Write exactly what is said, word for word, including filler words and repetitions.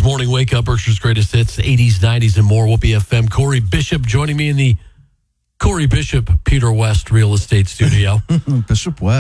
Morning Wake Up, Berkshire's Greatest Hits, eighties, nineties, and more. Whoopee F M. Corey Bishop joining me in the Corey Bishop, Peter West Real Estate Studio. Bishop West.